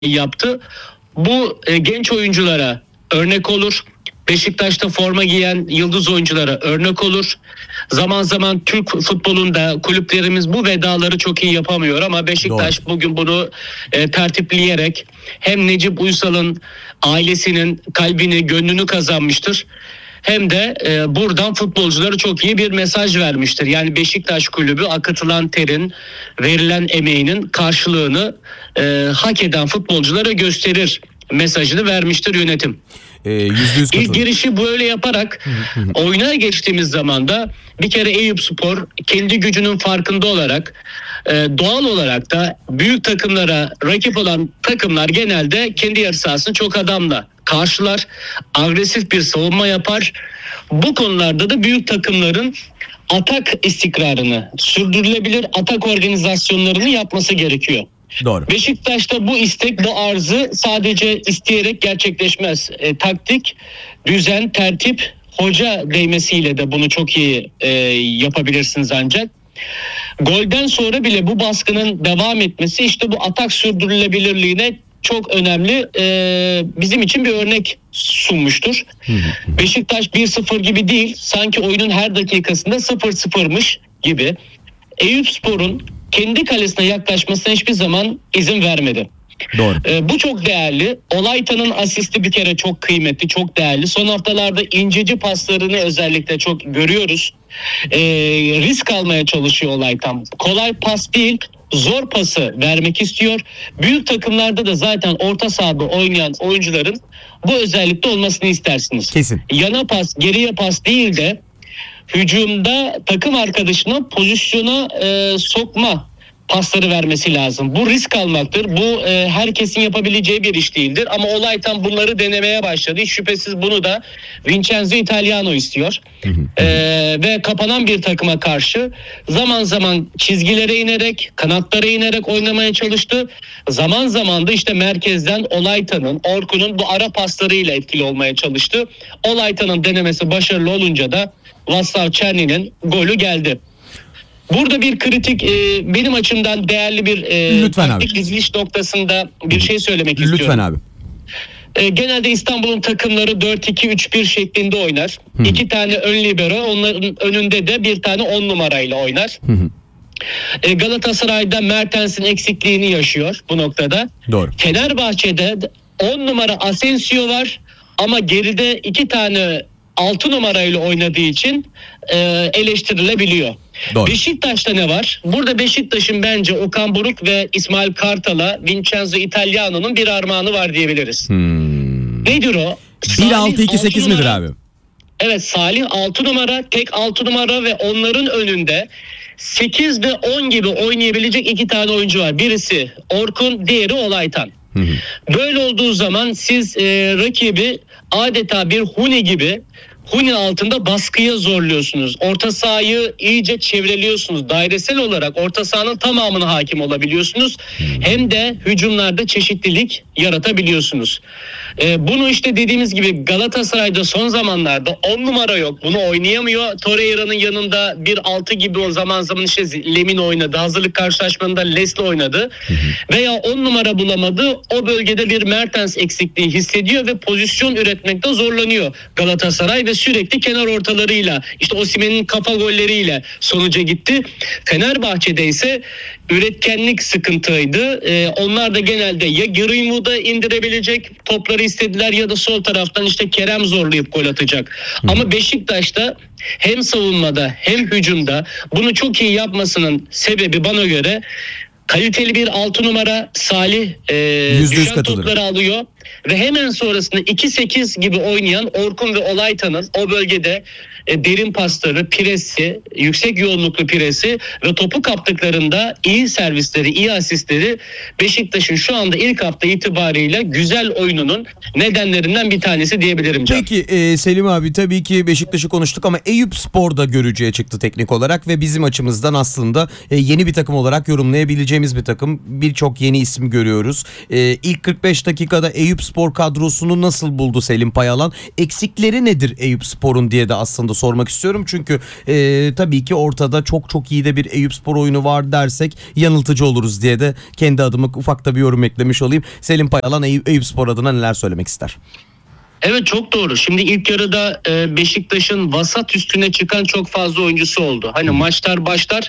yaptı. Bu genç oyunculara örnek olur. Beşiktaş'ta forma giyen yıldız oyunculara örnek olur. Zaman zaman Türk futbolunda kulüplerimiz bu vedaları çok iyi yapamıyor ama Beşiktaş bugün bunu tertipleyerek hem Necip Uysal'ın ailesinin kalbini, gönlünü kazanmıştır. Hem de buradan futbolculara çok iyi bir mesaj vermiştir. Yani Beşiktaş kulübü akıtılan terin, verilen emeğinin karşılığını hak eden futbolculara gösterir mesajını vermiştir yönetim. %100 İlk girişi böyle yaparak oyuna geçtiğimiz zaman da bir kere Eyüpspor kendi gücünün farkında olarak doğal olarak da büyük takımlara rakip olan takımlar genelde kendi yarı sahasını çok adamla karşılar, agresif bir savunma yapar. Bu konularda da büyük takımların atak istikrarını, sürdürülebilir atak organizasyonlarını yapması gerekiyor. Doğru. Beşiktaş'ta bu istek, bu arzı sadece isteyerek gerçekleşmez. Taktik, düzen, tertip, hoca değmesiyle de bunu çok iyi yapabilirsiniz ancak. Golden sonra bile bu baskının devam etmesi işte bu atak sürdürülebilirliğine çok önemli, bizim için bir örnek sunmuştur. Beşiktaş 1-0 gibi değil, sanki oyunun her dakikasında 0-0'mış gibi. Eyüpspor'un kendi kalesine yaklaşmasına hiçbir zaman izin vermedi. Doğru. Bu çok değerli. Olaytan'ın asisti bir kere çok kıymetli, çok değerli. Son haftalarda inceci paslarını özellikle çok görüyoruz. Risk almaya çalışıyor Olaytan. Kolay pas değil, zor pası vermek istiyor. Büyük takımlarda da zaten orta sahada oynayan oyuncuların bu özellikte olmasını istersiniz. Kesin. Yana pas, geriye pas değil de hücumda takım arkadaşına pozisyona sokma pasları vermesi lazım. Bu risk almaktır. Bu herkesin yapabileceği bir iş değildir. Ama Olaytan bunları denemeye başladı. Hiç şüphesiz bunu da Vincenzo Italiano istiyor. Ve kapanan bir takıma karşı zaman zaman çizgilere inerek, kanatlara inerek oynamaya çalıştı. Zaman zaman da işte merkezden Olaytan'ın, Orkun'un bu ara paslarıyla etkili olmaya çalıştı. Olaytan'ın denemesi başarılı olunca da Vaslav Černi'nin golü geldi. Burada bir kritik, benim açımdan değerli bir taktik diziliş noktasında bir şey söylemek istiyorum. Lütfen abi. Genelde İstanbul'un takımları 4-2-3-1 şeklinde oynar. 2 tane ön libero, onların önünde de bir tane 10 numarayla oynar. Galatasaray'da Mertens'in eksikliğini yaşıyor bu noktada. Doğru. Fenerbahçe'de 10 numara Asensio var ama geride 2 tane 6 numarayla oynadığı için eleştirilebiliyor. Doğru. Beşiktaş'ta ne var? Burada Beşiktaş'ın bence Okan Buruk ve İsmail Kartal'a Vincenzo Italiano'nun bir armağanı var diyebiliriz. Nedir o? 1-6-2-8 midir abi? Evet, Salih 6 numara, tek 6 numara ve onların önünde 8 ve 10 gibi oynayabilecek 2 tane oyuncu var. Birisi Orkun, diğeri Olaytan. Böyle olduğu zaman siz rakibi adeta bir Huni gibi Huni altında baskıya zorluyorsunuz. Orta sahayı iyice çevreliyorsunuz. Dairesel olarak orta sahanın tamamına hakim olabiliyorsunuz. Hem de hücumlarda çeşitlilik yaratabiliyorsunuz. Bunu işte dediğimiz gibi Galatasaray'da son zamanlarda 10 numara yok. Bunu oynayamıyor. Torreira'nın yanında 1-6 gibi o zaman işte Lemin oynadı. Hazırlık karşılaşmasında Leslie oynadı. Veya 10 numara bulamadı. O bölgede bir Mertens eksikliği hissediyor ve pozisyon üretmekte zorlanıyor Galatasaray ve sürekli kenar ortalarıyla, işte Osimhen'in kafa golleriyle sonuca gitti. Fenerbahçe'de ise üretkenlik sıkıntıydı. Onlar da genelde ya Greenwood'a indirebilecek topları istediler ya da sol taraftan işte Kerem zorlayıp gol atacak. Ama Beşiktaş'ta hem savunmada hem hücumda bunu çok iyi yapmasının sebebi bana göre kaliteli bir 6 numara Salih düşen topları alıyor ve hemen sonrasında 2-8 gibi oynayan Orkun ve Olaytan'ın o bölgede derin pasları, presi, yüksek yoğunluklu presi ve topu kaptıklarında iyi servisleri, iyi asistleri Beşiktaş'ın şu anda ilk hafta itibariyle güzel oyununun nedenlerinden bir tanesi diyebilirim Can. Peki Selim abi, tabii ki Beşiktaş'ı konuştuk ama Eyüpspor da görücüye çıktı teknik olarak ve bizim açımızdan aslında yeni bir takım olarak yorumlayabileceğimiz göreceğimiz bir takım. Birçok yeni isim görüyoruz. İlk 45 dakikada Eyüpspor kadrosunu nasıl buldu Selim Payalan? Eksikleri nedir Eyüpspor'un diye de aslında sormak istiyorum. Çünkü tabii ki ortada çok iyi de bir Eyüpspor oyunu var dersek yanıltıcı oluruz diye de kendi adıma ufak da bir yorum eklemiş olayım. Selim Payalan Eyüpspor adına neler söylemek ister? Evet, çok doğru. Şimdi ilk yarıda Beşiktaş'ın vasat üstüne çıkan çok fazla oyuncusu oldu. Hani maçlar başlar,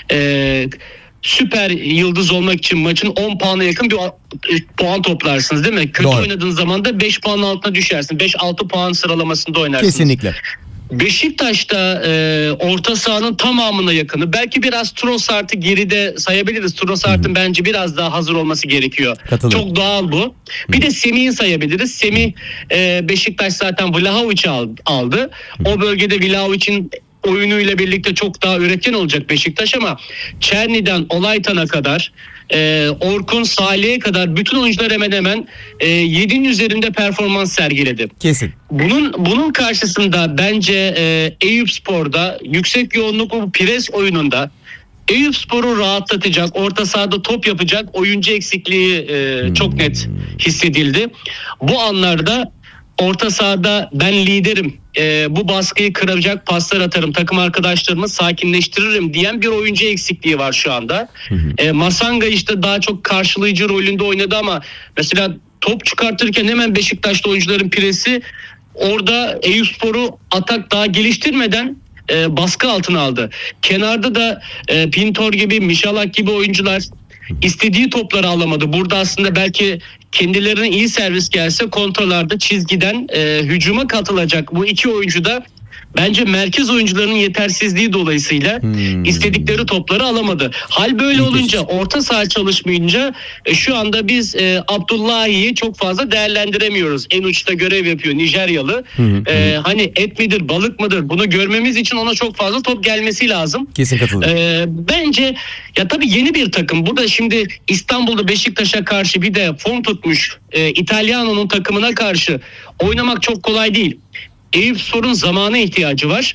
süper yıldız olmak için maçın 10 puana yakın bir puan toplarsınız değil mi? Kötü oynadığın zaman da 5 puan altına düşersin. 5-6 puan sıralamasında oynarsınız. Kesinlikle. Beşiktaş'ta orta sahanın tamamına yakını, belki biraz Trossard'ı geride sayabiliriz. Trossard'ın bence biraz daha hazır olması gerekiyor. Çok doğal bu. Bir de Semih'i sayabiliriz. Semih, Beşiktaş zaten Vlahovic'i aldı. O bölgede Vlahovic'in oyunuyla birlikte çok daha üretken olacak Beşiktaş, ama Çerni'den Olaytan'a kadar, Orkun, Salih'e kadar bütün oyuncular hemen hemen 7'nin üzerinde performans sergiledi. Kesin. Bunun karşısında bence Eyüpspor'da yüksek yoğunluk bu pres oyununda Eyüpspor'u rahatlatacak, orta sahada top yapacak oyuncu eksikliği çok net hissedildi. Bu anlarda orta sahada ben liderim, bu baskıyı kıracak paslar atarım, takım arkadaşlarımı sakinleştiririm diyen bir oyuncu eksikliği var şu anda. Masanga işte daha çok karşılayıcı rolünde oynadı, ama mesela top çıkartırken hemen Beşiktaşlı oyuncuların presi orada Eyüpspor'u atak daha geliştirmeden baskı altına aldı. Kenarda da Pintor gibi, Mişalak gibi oyuncular istediği topları alamadı. Burada aslında belki kendilerine iyi servis gelse kontralarda çizgiden hücuma katılacak bu iki oyuncu da bence merkez oyuncularının yetersizliği dolayısıyla istedikleri topları alamadı. Hal böyle olunca, orta saha çalışmayınca şu anda biz Abdullahi'yi çok fazla değerlendiremiyoruz. En uçta görev yapıyor Nijeryalı. Hani et midir, balık mıdır? Bunu görmemiz için ona çok fazla top gelmesi lazım. Kesin katılıyorum. Bence ya tabii yeni bir takım. Burada şimdi İstanbul'da Beşiktaş'a karşı bir de form tutmuş İtalyano'nun takımına karşı oynamak çok kolay değil. Eyüpspor'un zamana ihtiyacı var.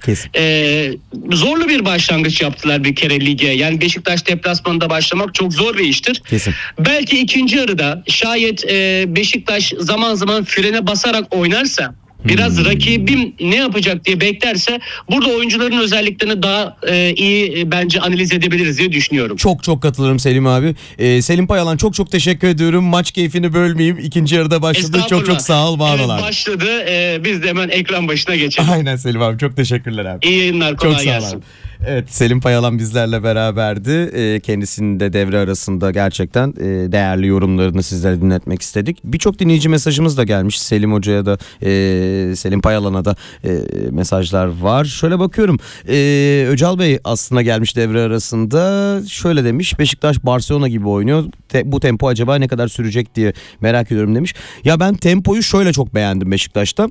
Zorlu bir başlangıç yaptılar bir kere lige. Yani Beşiktaş deplasmanında başlamak çok zor bir iştir. Kesin. Belki ikinci yarıda şayet Beşiktaş zaman zaman frene basarak oynarsa, biraz rakibim ne yapacak diye beklerse, burada oyuncuların özelliklerini daha iyi bence analiz edebiliriz diye düşünüyorum. Çok katılırım Selim abi. Selim Payalan çok teşekkür ediyorum. Maç keyfini bölmeyeyim. İkinci yarıda başladı. Çok sağ ol, var ol abi. Başladı. Biz de hemen ekran başına geçelim. Aynen Selim abi. Çok teşekkürler abi. İyi yayınlar. Kolay gelsin. Evet, Selim Payalan bizlerle beraberdi. Kendisinin de devre arasında gerçekten değerli yorumlarını sizlere dinletmek istedik. Birçok dinleyici mesajımız da gelmiş. Selim Hoca'ya da Selim Payalan'a da mesajlar var. Şöyle bakıyorum. Öcal Bey aslında gelmiş devre arasında. Şöyle demiş: Beşiktaş Barcelona gibi oynuyor. Bu tempo acaba ne kadar sürecek diye merak ediyorum demiş. Ya ben tempoyu şöyle çok beğendim Beşiktaş'ta.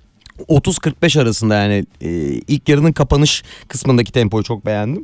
30-45 arasında, yani ilk yarının kapanış kısmındaki tempoyu çok beğendim.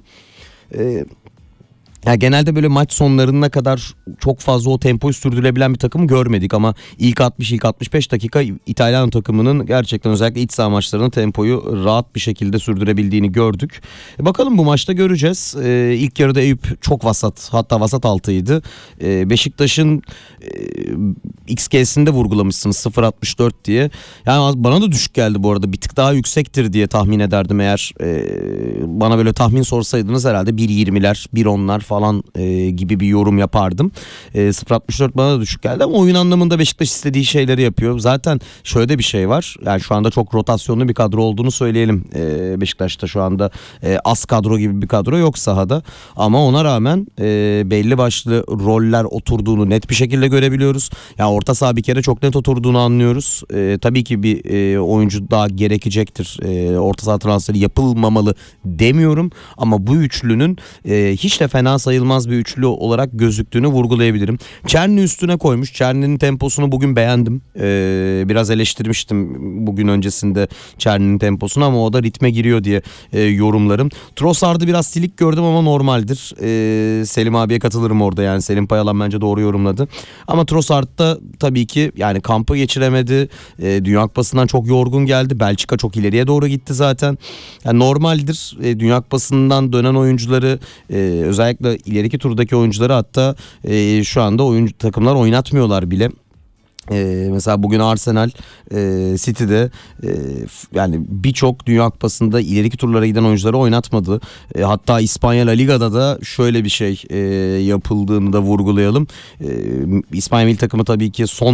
Yani genelde böyle maç sonlarına kadar çok fazla o tempoyu sürdürülebilen bir takım görmedik, ama ilk 60-65 dakika İtalyan takımının gerçekten özellikle iç saha maçlarında tempoyu rahat bir şekilde sürdürebildiğini gördük. Bakalım bu maçta göreceğiz. İlk yarıda Eyüp çok vasat, hatta vasat altıydı. Beşiktaş'ın XG'sinde vurgulamışsınız 0.64 diye. Yani bana da düşük geldi bu arada. Bir tık daha yüksektir diye tahmin ederdim eğer bana böyle tahmin sorsaydınız, herhalde 1.20'ler 1.10'lar falan gibi bir yorum yapardım. 0.64 bana da düşük geldi, ama oyun anlamında Beşiktaş istediği şeyleri yapıyor. Zaten şöyle de bir şey var. Yani şu anda çok rotasyonlu bir kadro olduğunu söyleyelim. Beşiktaş'ta şu anda az kadro gibi bir kadro yok sahada. Ama ona rağmen belli başlı roller oturduğunu net bir şekilde görebiliyoruz. Yani orta saha bir kere çok net oturduğunu anlıyoruz. Tabii ki bir oyuncu daha gerekecektir. Orta saha transferi yapılmamalı demiyorum. Ama bu üçlünün hiç de fena sayılmaz bir üçlü olarak gözüktüğünü vurgulayabilirim. Çerni üstüne koymuş. Çerni'nin temposunu bugün beğendim. Biraz eleştirmiştim bugün öncesinde Çerni'nin temposunu, ama o da ritme giriyor diye yorumlarım. Trossard'ı biraz silik gördüm, ama normaldir. Selim abiye katılırım orada, yani Selim Payalan bence doğru yorumladı. Ama Trossard'da tabii ki yani kampı geçiremedi. Dünya Kupası'ndan çok yorgun geldi. Belçika çok ileriye doğru gitti zaten. Yani normaldir Dünya Kupası'ndan dönen oyuncuları, özellikle ileriki turdaki oyuncuları hatta şu anda takımlar oynatmıyorlar bile. Mesela bugün Arsenal City'de yani birçok Dünya Kupası'nda ileriki turlara giden oyuncuları oynatmadı. Hatta İspanya La Liga'da da şöyle bir şey yapıldığını da vurgulayalım. İspanya milli takımı tabii ki son